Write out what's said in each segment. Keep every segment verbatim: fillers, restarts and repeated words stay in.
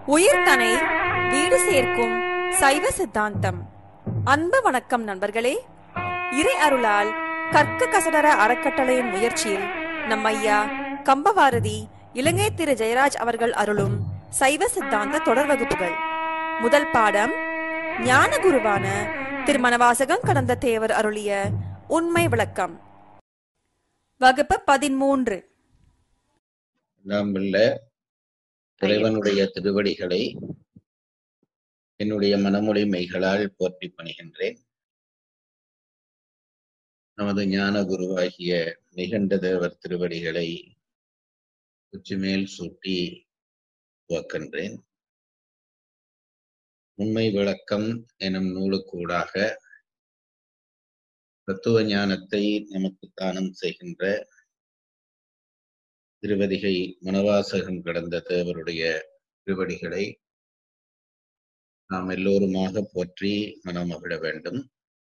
உயிர்தனை வீடு சேர்க்கும் சைவ சித்தாந்தம். அன்பு வணக்கம் நண்பர்களே. இறை அருளால் கற்க கசடர அறக்கட்டளையின் முயற்சியில் நம் ஐயா கம்பவாரதி இலங்கை திரு ஜெயராஜ் அவர்கள் அருளும் சைவ சித்தாந்த தொடர் வகுப்புகள். முதல் பாடம் ஞான குருவான திருமணவாசகம் கடந்த தேவர் அருளிய உண்மை விளக்கம். வகுப்பு பதிமூன்று. நாமுள்ள இறைவனுடைய திருவடிகளை என்னுடைய மனமொழி மெய்களால் போற்றி பணிகின்றேன். நமது ஞான குருவாகிய நிகண்ட தேவர் திருவடிகளை உச்சிமேல் சூட்டி துவக்கின்றேன். உண்மை விளக்கம் எனும் நூலுக்கூடாக தத்துவ ஞானத்தை நமக்கு தானம் செய்கின்ற திருவதிகை மணவாசகம் கடந்த தேவருடைய திருவடிகளை நாம் எல்லோருமாக போற்றி மனமகிழ வேண்டும்.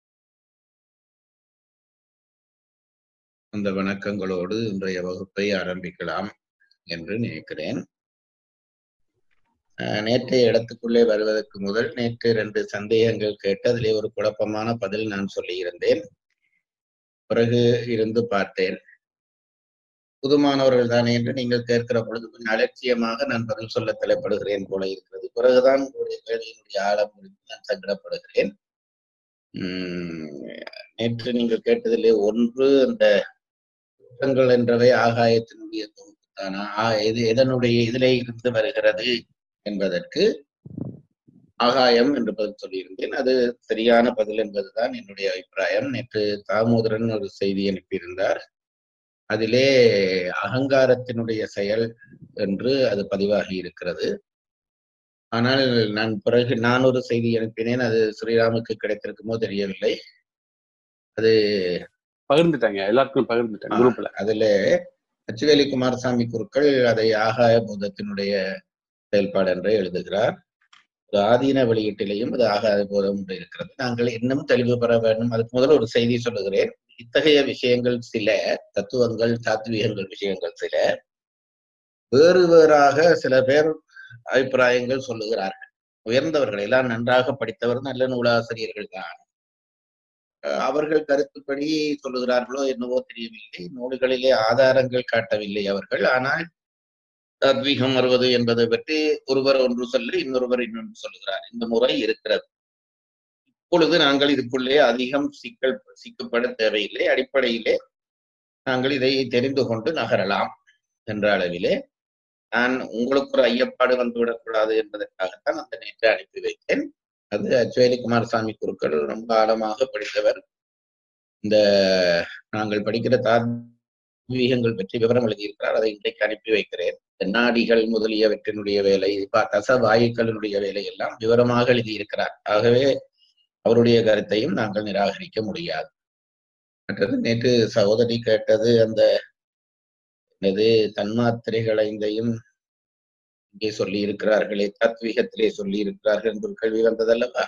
அந்த வணக்கங்களோடு இன்றைய வகுப்பை ஆரம்பிக்கலாம் என்று நினைக்கிறேன். நேற்றைய இடத்துக்குள்ளே வருவதற்கு முதல் நேற்று இரண்டு சந்தேகங்கள் கேட்டு அதிலே ஒரு குழப்பமான பதில் நான் சொல்லியிருந்தேன். பிறகு இருந்து பார்த்தேன், புதுமானவர்கள் தானே என்று நீங்கள் கேட்கிற பொழுது கொஞ்சம் அலட்சியமாக நான் பதில் சொல்ல தலைப்படுகிறேன் போல இருக்கிறது. பிறகுதான் உங்களுடைய கேள்வியினுடைய ஆழம் குறித்து நான் சங்கடப்படுகிறேன். உம் நேற்று நீங்கள் கேட்டதிலே ஒன்று, அந்த குற்றங்கள் என்றவை ஆகாயத்தினுடைய தொகுப்பு தானா, இது எதனுடைய இதிலே இருந்து வருகிறது என்பதற்கு ஆகாயம் என்று பதில் சொல்லியிருந்தேன். அது சரியான பதில் என்பதுதான் என்னுடைய அபிப்பிராயம். நேற்று தாமோதரன் ஒரு செய்தி அனுப்பியிருந்தார். அதிலே அகங்காரத்தினுடைய செயல் என்று அது பதிவாகி இருக்கிறது. ஆனால் நான் பிறகு நான் ஒரு செய்தி அனுப்பினேன், அது ஸ்ரீராமுக்கு கிடைத்திருக்குமோ தெரியவில்லை. அது பகிர்ந்துட்டாங்க, எல்லாருக்கும் பகிர்ந்துட்டாங்க குரூப்ல. அதுல அச்சுவேலி குமாரசாமி குருக்கள் அதை ஆகாய பூதத்தினுடைய செயல்பாடு என்று எழுதுகிறார். ஆதீன வெளியீட்டிலையும் அது ஆகாய பூதம் என்று இருக்கிறது. நாங்கள் இன்னும் தெளிவு பெற வேண்டும். அதுக்கு முதல் ஒரு செய்தி சொல்லுகிறேன். இத்தகைய விஷயங்கள் சில தத்துவங்கள் தாத்வீகங்கள் விஷயங்கள் சில வேறு வேறாக சில பேர் அபிப்பிராயங்கள் சொல்லுகிறார்கள். உயர்ந்தவர்கள் எல்லாம் நன்றாக படித்தவர், நல்ல நூலாசிரியர்கள் தான். அவர்கள் கருத்துப்படி சொல்லுகிறார்களோ என்னவோ தெரியவில்லை. நூல்களிலே ஆதாரங்கள் காட்டவில்லை அவர்கள். ஆனால் தாத்வீகம் வருவது என்பதை பற்றி ஒருவர் ஒன்று சொல்லி இன்னொருவர் இன்னொன்று சொல்லுகிறார். இந்த முறை இருக்கிறது. இப்பொழுது நாங்கள் இதுக்குள்ளே அதிகம் சிக்கல் சிக்கப்பட தேவையில்லை. அடிப்படையிலே நாங்கள் இதை தெரிந்து கொண்டு நகரலாம் என்ற அளவிலே நான் உங்களுக்கு ஒரு ஐயப்பாடு வந்துவிடக்கூடாது என்பதற்காகத்தான் அந்த நேற்றை அனுப்பி வைத்தேன். அது அச்சுவேலி குமாரசாமி குருக்கள் ரொம்ப ஆழமாக படித்தவர். இந்த நாங்கள் படிக்கிற தாத்வீகங்கள் பற்றி விவரம் எழுதியிருக்கிறார். அதை இன்றைக்கு அனுப்பி வைக்கிறேன். நாடிகள் முதலியவற்றினுடைய வேலை, தச வாயுக்களினுடைய வேலை எல்லாம் விவரமாக எழுதியிருக்கிறார். ஆகவே அவருடைய கருத்தையும் நாங்கள் நிராகரிக்க முடியாது. மற்றது நேற்று சகோதரி கேட்டது, அந்த என்னது தன்மாத்திரைகள் ஐந்தையும் இங்கே சொல்லி இருக்கிறார்களே, தத்வீகத்திலே சொல்லி இருக்கிறார்கள் என்று கேள்வி வந்ததல்லவா?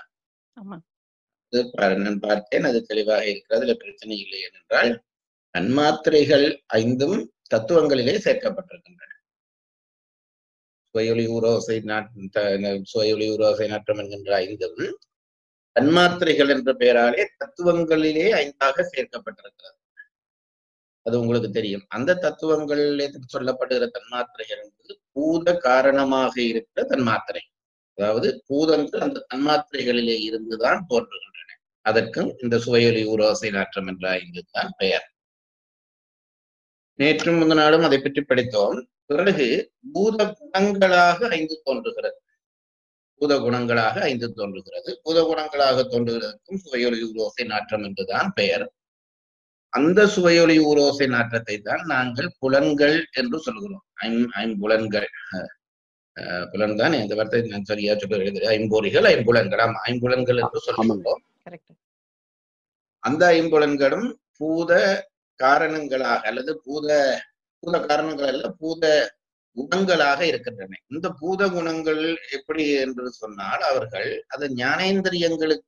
நான் பார்த்தேன், அது தெளிவாக இருக்கிறது, அதுல பிரச்சனை இல்லை. ஏனென்றால் தன்மாத்திரைகள் ஐந்தும் தத்துவங்களிலே சேர்க்கப்பட்டிருக்கின்றன. சுவையொலி ஊரோசை நாட்ட சுவையொலி ஊரோசை நாட்டம் என்கின்ற ஐந்தும் தன்மாத்திரைகள் என்ற பெயராலே தத்துவங்களிலே ஐந்தாக சேர்க்கப்பட்டிருக்கிறது. அது உங்களுக்கு தெரியும். அந்த தத்துவங்களிலே சொல்லப்படுகிற தன்மாத்திரைகள் என்பது பூத காரணமாக இருக்கிற தன்மாத்திரை. அதாவது பூதங்கள் அந்த தன்மாத்திரைகளிலே இருந்துதான் தோன்றுகின்றன. அதற்கும் இந்த சுவையொலி ஊரோசை நாற்றம் என்ற ஐந்து தான் பெயர். நேற்றும் முந்த நாளும் அதை பற்றி படித்தோம். பிறகு பூத குணங்களாக ஐந்து தோன்றுகிறது. பூத குணங்களாக ஐந்து தோன்றுகிறது. பூத குணங்களாக தோன்றுகிறதுக்கும் சுவையொலி ஊரோசை நாற்றம் என்றுதான் பெயர். அந்த சுவையொலி ஊரோசை நாற்றத்தை தான் நாங்கள் புலன்கள் என்று சொல்கிறோம். ஐம் ஐம்புலன்கள் புலன் தான் இந்த வார்த்தை நான் சரியா சொல்ல, ஐம்பொறிகள் ஐம்புலன்கள். ஐம்புலன்கள் என்று சொல்லுகிறோம். அந்த ஐம்புலன்களும் பூத காரணங்களாக அல்லது பூத பூத காரணங்கள் அல்ல, பூத குணங்களாக இருக்கின்றன. இந்த பூத குணங்கள் எப்படி என்று சொன்னால், அவர்கள் அது ஞானேந்திரியங்களுக்கு